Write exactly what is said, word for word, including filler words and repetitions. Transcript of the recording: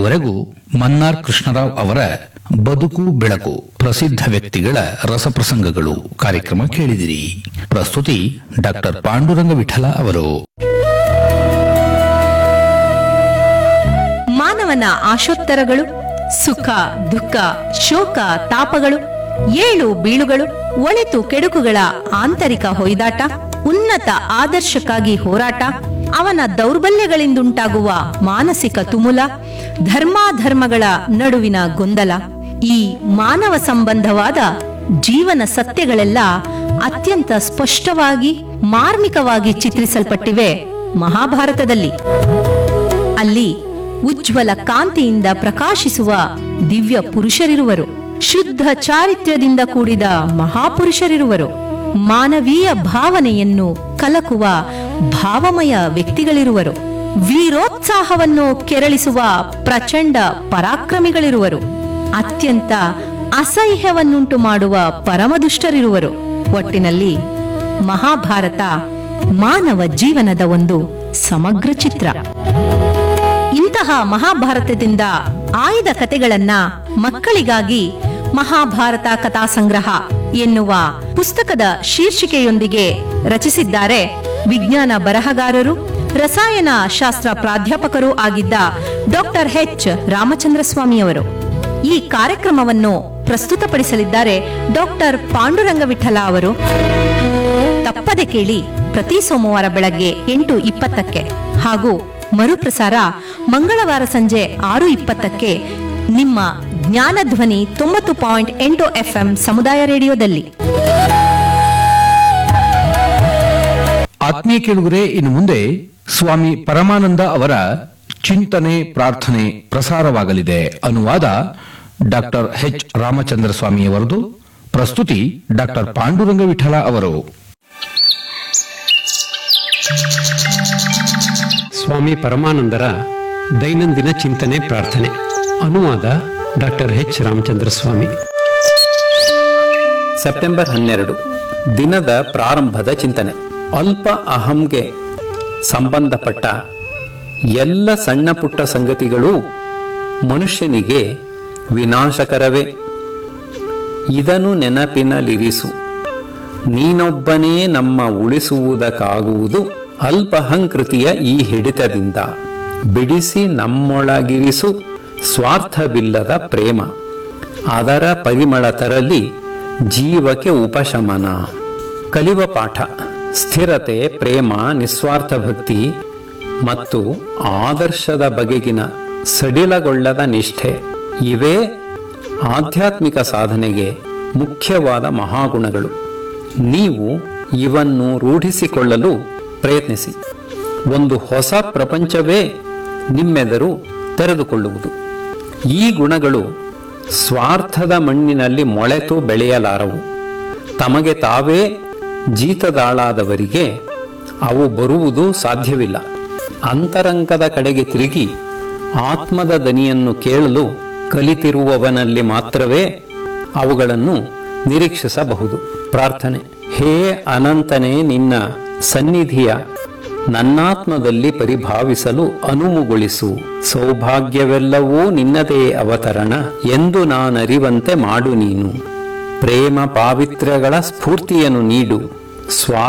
ಇದುವರೆಗೂ ಮನ್ನಾರ್ ಕೃಷ್ಣರಾವ್ ಅವರ ಬದುಕು ಬೆಳಕು ಪ್ರಸಿದ್ಧ ವ್ಯಕ್ತಿಗಳ ರಸಪ್ರಸಂಗಗಳು ಕಾರ್ಯಕ್ರಮ ಕೇಳಿದಿರಿ. ಪ್ರಸ್ತುತಿ ಡಾಕ್ಟರ್ ಪಾಂಡುರಂಗ ವಿಠಲ ಅವರು. ಮಾನವನ ಆಶೋತ್ತರಗಳು, ಸುಖ ದುಃಖ ಶೋಕ ತಾಪಗಳು, ಏಳು ಬೀಳುಗಳು, ಒಳಿತು ಕೆಡುಕುಗಳ ಆಂತರಿಕ ಹೊಯ್ದಾಟ, ಉನ್ನತ ಆದರ್ಶಕ್ಕಾಗಿ ಹೋರಾಟ, ಅವನ ದೌರ್ಬಲ್ಯಗಳಿಂದುಂಟಾಗುವ ಮಾನಸಿಕ ತುಮುಲ, ಧರ್ಮಾಧರ್ಮಗಳ ನಡುವಿನ ಗೊಂದಲ, ಈ ಮಾನವ ಸಂಬಂಧವಾದ ಜೀವನ ಸತ್ಯಗಳೆಲ್ಲ ಅತ್ಯಂತ ಸ್ಪಷ್ಟವಾಗಿ ಮಾರ್ಮಿಕವಾಗಿ ಚಿತ್ರಿಸಲ್ಪಟ್ಟಿವೆ ಮಹಾಭಾರತದಲ್ಲಿ. ಅಲ್ಲಿ ಉಜ್ವಲ ಕಾಂತಿಯಿಂದ ಪ್ರಕಾಶಿಸುವ ದಿವ್ಯ ಪುರುಷರಿರುವರು, ಶುದ್ಧ ಚಾರಿತ್ರ್ಯದಿಂದ ಕೂಡಿದ ಮಹಾಪುರುಷರಿರುವರು, ಮಾನವೀಯ ಭಾವನೆಯನ್ನು ಕಲಕುವ ಭಾವಮಯ ವ್ಯಕ್ತಿಗಳಿರುವರು, ವೀರೋತ್ಸಾಹವನ್ನು ಕೆರಳಿಸುವ ಪ್ರಚಂಡ ಪರಾಕ್ರಮಿಗಳಿರುವರು, ಅತ್ಯಂತ ಅಸಹ್ಯವನ್ನುಂಟು ಮಾಡುವ ಪರಮದುಷ್ಟರಿರುವರು. ಒಟ್ಟಿನಲ್ಲಿ ಮಹಾಭಾರತ ಮಾನವ ಜೀವನದ ಒಂದು ಸಮಗ್ರ ಚಿತ್ರ. ಇಂತಹ ಮಹಾಭಾರತದಿಂದ ಆಯ್ದ ಕಥೆಗಳನ್ನ ಮಕ್ಕಳಿಗಾಗಿ ಮಹಾಭಾರತ ಕಥಾ ಸಂಗ್ರಹ ಎನ್ನುವ ಪುಸ್ತಕದ ಶೀರ್ಷಿಕೆಯೊಂದಿಗೆ ರಚಿಸಿದ್ದಾರೆ ವಿಜ್ಞಾನ ಬರಹಗಾರರು, ರಸಾಯನ ಶಾಸ್ತ್ರ ಪ್ರಾಧ್ಯಾಪಕರೂ ಆಗಿದ್ದ ಡಾಕ್ಟರ್ ಎಚ್ ರಾಮಚಂದ್ರ ಸ್ವಾಮಿಯವರು. ಈ ಕಾರ್ಯಕ್ರಮವನ್ನು ಪ್ರಸ್ತುತಪಡಿಸಲಿದ್ದಾರೆ ಡಾಕ್ಟರ್ ಪಾಂಡುರಂಗ ವಿಠಲ ಅವರು. ತಪ್ಪದೆ ಕೇಳಿ, ಪ್ರತಿ ಸೋಮವಾರ ಬೆಳಗ್ಗೆ ಎಂಟು ಇಪ್ಪತ್ತಕ್ಕೆ ಹಾಗೂ ಮರುಪ್ರಸಾರ ಮಂಗಳವಾರ ಸಂಜೆ ಆರು ಇಪ್ಪತ್ತಕ್ಕೆ ನಿಮ್ಮ ಜ್ಞಾನಧ್ವನಿ ತೊಂಬತ್ತು ಪಾಯಿಂಟ್ ಎಂಟು ಎಫ್ಎಂ ಸಮುದಾಯ ರೇಡಿಯೋದಲ್ಲಿ. ಆತ್ಮೀಯ ಕೇಳುಗರೆ, ಇನ್ನು ಮುಂದೆ ಸ್ವಾಮಿ ಪರಮಾನಂದ ಅವರ ಚಿಂತನೆ ಪ್ರಾರ್ಥನೆ ಪ್ರಸಾರವಾಗಲಿದೆ. ಅನುವಾದ ಡಾಕ್ಟರ್ ಎಚ್ ರಾಮಚಂದ್ರ ಸ್ವಾಮಿಯವರದು. ಪ್ರಸ್ತುತಿ ಡಾಕ್ಟರ್ ಪಾಂಡುರಂಗ ವಿಠಲ ಅವರು. ಸ್ವಾಮಿ ಪರಮಾನಂದರ ದೈನಂದಿನ ಚಿಂತನೆ ಪ್ರಾರ್ಥನೆ. ಅನುವಾದ ಡಾಕ್ಟರ್ ಎಚ್ ರಾಮಚಂದ್ರ ಸ್ವಾಮಿ. ಸೆಪ್ಟೆಂಬರ್ ಹನ್ನೆರಡು, ದಿನದ ಪ್ರಾರಂಭದ ಚಿಂತನೆ. ಅಲ್ಪ ಅಹಂಗೆ ಸಂಬಂಧಪಟ್ಟ ಎಲ್ಲ ಸಣ್ಣ ಪುಟ್ಟ ಸಂಗತಿಗಳು ಮನುಷ್ಯನಿಗೆ ವಿನಾಶಕರವೇ. ಇದನ್ನು ನೆನಪಿನಲ್ಲಿರಿಸು, ನೀನೊಬ್ಬನೇ ನಮ್ಮ ಉಳಿಸುವುದಕ್ಕಾಗುವುದು ಅಲ್ಪಹಂಕೃತಿಯ ಈ ಹಿಡಿತದಿಂದ. ಬಿಡಿಸಿ ನಮ್ಮೊಳಗಿರಿಸು ಸ್ವಾರ್ಥವಿಲ್ಲದ ಪ್ರೇಮ, ಅದರ ಪರಿಮಳ ತರಲಿ ಜೀವಕ್ಕೆ ಉಪಶಮನ. ಕಲಿವ ಪಾಠ: ಸ್ಥಿರತೆ, ಪ್ರೇಮ, ನಿಸ್ವಾರ್ಥ ಭಕ್ತಿ ಮತ್ತು ಆದರ್ಶದ ಬಗೆಗಿನ ಸಡಿಲಗೊಳ್ಳದ ನಿಷ್ಠೆ ಇವೇ ಆಧ್ಯಾತ್ಮಿಕ ಸಾಧನೆಗೆ ಮುಖ್ಯವಾದ ಮಹಾಗುಣಗಳು. ನೀವು ಇವನ್ನು ರೂಢಿಸಿಕೊಳ್ಳಲು ಪ್ರಯತ್ನಿಸಿ. ಒಂದು ಹೊಸ ಪ್ರಪಂಚವೇ ನಿಮ್ಮೆದುರು ತೆರೆದುಕೊಳ್ಳುವುದು. ಈ ಗುಣಗಳು ಸ್ವಾರ್ಥದ ಮಣ್ಣಿನಲ್ಲಿ ಮೊಳೆತು ಬೆಳೆಯಲಾರವು. ತಮಗೆ ತಾವೇ ಜೀತದಾಳಾದವರಿಗೆ ಅವು ಬರುವುದು ಸಾಧ್ಯವಿಲ್ಲ. ಅಂತರಂಗದ ಕಡೆಗೆ ತಿರುಗಿ ಆತ್ಮದ ದನಿಯನ್ನು ಕೇಳಲು ಕಲಿತಿರುವವನಲ್ಲಿ ಮಾತ್ರವೇ ಅವುಗಳನ್ನು ನಿರೀಕ್ಷಿಸಬಹುದು. ಪ್ರಾರ್ಥನೆ: ಹೇ ಅನಂತನೇ, ನಿನ್ನ ಸನ್ನಿಧಿಯ ನನ್ನಾತ್ಮದಲ್ಲಿ ಪರಿಭಾವಿಸಲು ಅನುವುಗೊಳಿಸು. ಸೌಭಾಗ್ಯವೆಲ್ಲವೂ ನಿನ್ನದೇ ಅವತರಣ ಎಂದು ನಾನರಿವಂತೆ ಮಾಡು ನೀನು. ಪ್ರೇಮ ಪಾವಿತ್ರ್ಯಗಳ ಸ್ಫೂರ್ತಿಯನ್ನು ನೀಡು. ಸ್ವಾ